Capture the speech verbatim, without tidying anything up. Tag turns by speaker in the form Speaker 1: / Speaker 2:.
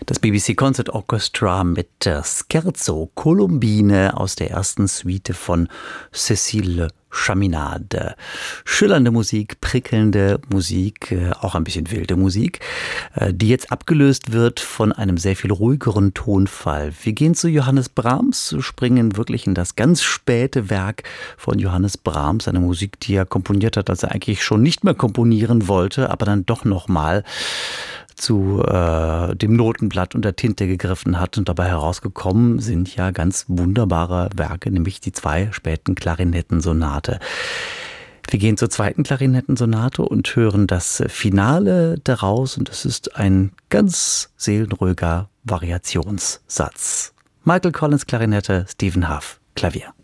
Speaker 1: Das B B C Concert Orchestra mit der Scherzo Colombine aus der ersten Suite von Cécile Chaminade. Schillernde Musik, prickelnde Musik, auch ein bisschen wilde Musik, die jetzt abgelöst wird von einem sehr viel ruhigeren Tonfall. Wir gehen zu Johannes Brahms, springen wirklich in das ganz späte Werk von Johannes Brahms, eine Musik, die er komponiert hat, als er eigentlich schon nicht mehr komponieren wollte, aber dann doch nochmal zu äh, dem Notenblatt und der Tinte gegriffen hat, und dabei herausgekommen sind ja ganz wunderbare Werke, nämlich die zwei späten Klarinettensonate. Wir gehen zur zweiten Klarinettensonate und hören das Finale daraus, und es ist ein ganz seelenruhiger Variationssatz. Michael Collins Klarinette, Stephen Huff Klavier.